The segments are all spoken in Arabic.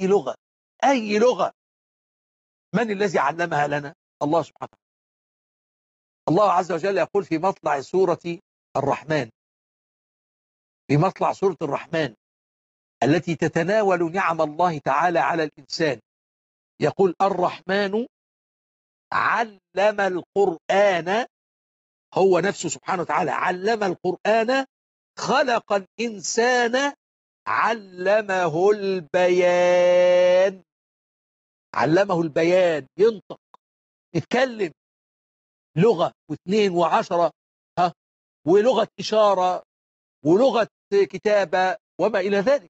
لغة، أي لغة. من الذي علمها لنا؟ الله سبحانه وتعالى. الله عز وجل يقول في مطلع سورة الرحمن، في مطلع سورة الرحمن التي تتناول نعم الله تعالى على الإنسان، يقول الرحمن علم القرآن، هو نفسه سبحانه وتعالى علم القرآن، خلق الإنسان علمه البيان. علمه البيان، ينطق، يتكلم، لغة واثنين وعشرة، ولغة إشارة ولغة كتابة وما إلى ذلك.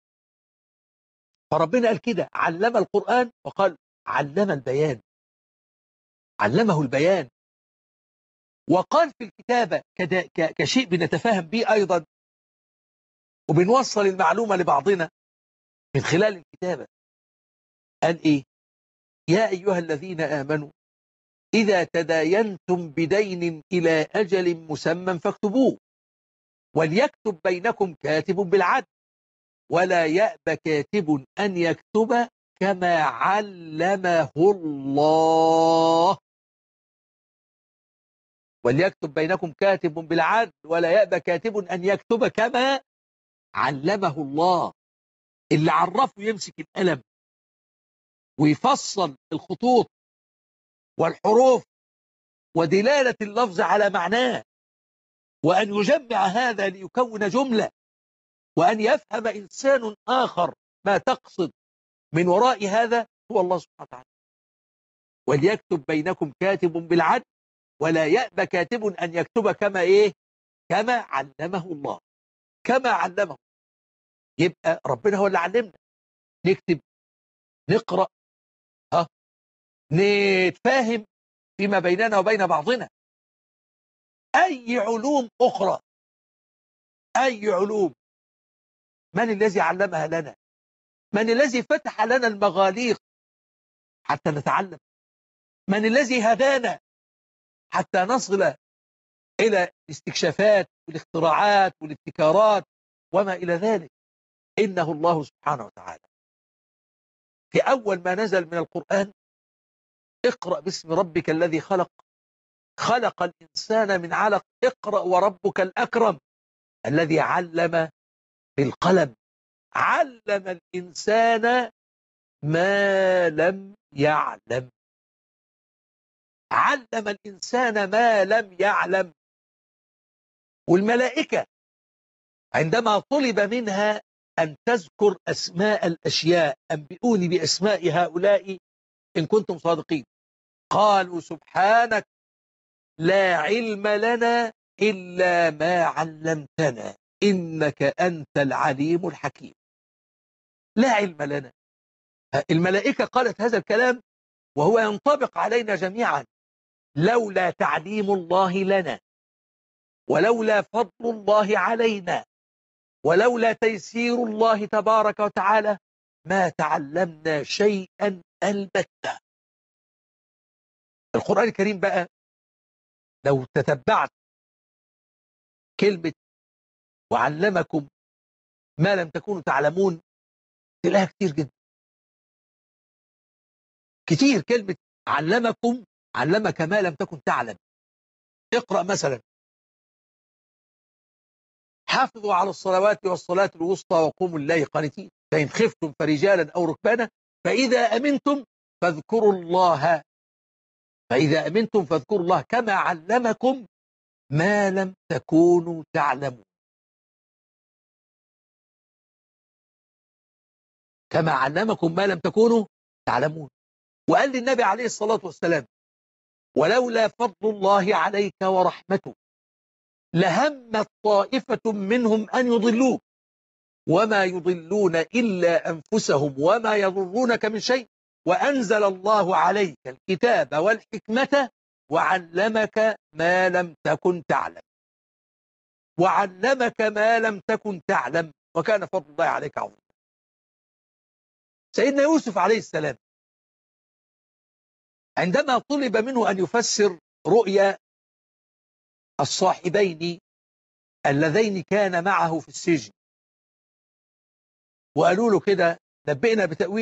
فربنا قال كده علم القرآن، وقال علم البيان، علمه البيان. وقال في الكتابة كشيء بنتفاهم به أيضا، وبنوصل المعلومة لبعضنا من خلال الكتابة. قال إيه؟ يا أيها الذين آمنوا إذا تداينتم بدين إلى أجل مسمى فاكتبوه، وليكتب بينكم كاتب بالعدل، ولا يأبى كاتب أن يكتب كما علمه الله. وليكتب بينكم كاتب بالعدل ولا يأبى كاتب أن يكتب كما علمه الله. اللي عرفه يمسك القلم ويفصل الخطوط والحروف ودلالة اللفظ على معناه، وأن يجمع هذا ليكون جملة، وأن يفهم إنسان آخر ما تقصد من وراء هذا، هو الله سبحانه وتعالى. وليكتب بينكم كاتب بالعدل ولا يأبى كاتب أن يكتب كما إيه؟ كما علمه الله. كما علمه، يبقى ربنا هو اللي علمنا نكتب، نقرأ، نتفاهم فيما بيننا وبين بعضنا. أي علوم أخرى، أي علوم، من الذي علمها لنا؟ من الذي فتح لنا المغاليق حتى نتعلم؟ من الذي هدانا حتى نصل إلى الاستكشافات والاختراعات والابتكارات وما إلى ذلك؟ إنه الله سبحانه وتعالى. في أول ما نزل من القرآن اقرأ باسم ربك الذي خلق، خلق الإنسان من علق، اقرأ وربك الأكرم الذي علم بالقلم، علم الإنسان ما لم يعلم. علم الإنسان ما لم يعلم. والملائكة عندما طلب منها أن تذكر أسماء الأشياء، أنبئوني بأسماء هؤلاء إن كنتم صادقين، قالوا سبحانك لا علم لنا إلا ما علمتنا إنك أنت العليم الحكيم. لا علم لنا. الملائكة قالت هذا الكلام وهو ينطبق علينا جميعا. لولا تعليم الله لنا، ولولا فضل الله علينا، ولولا تيسير الله تبارك وتعالى ما تعلمنا شيئا البتة. القرآن الكريم بقى لو تتبعت كلمة وعلمكم ما لم تكونوا تعلمون تلاقيها كتير جدا، كتير. كلمة علمكم، علمك ما لم تكن تعلم. اقرأ مثلا حافظوا على الصلوات والصلاة الوسطى وقوموا لله قانتين، فإن خفتم فرجالا أو ركبانا فإذا أمنتم فاذكروا الله، فإذا أمنتم فاذكروا الله كما علمكم ما لم تكونوا تعلمون. كما علمكم ما لم تكونوا تعلمون. وقال للنبي عليه الصلاة والسلام ولولا فضل الله عليك ورحمته لهمت طائفة منهم أن يضلوك وما يضلون إلا أنفسهم وما يضرونك من شيء وأنزل الله عليك الكتاب والحكمة وعلمك ما لم تكن تعلم. وعلمك ما لم تكن تعلم وكان فضل الله عليك عظيما. سيدنا يوسف عليه السلام عندما طلب منه أن يفسر رؤيا الصاحبين اللذين كان معه في السجن، وقالوا له كده نبئنا بتأويل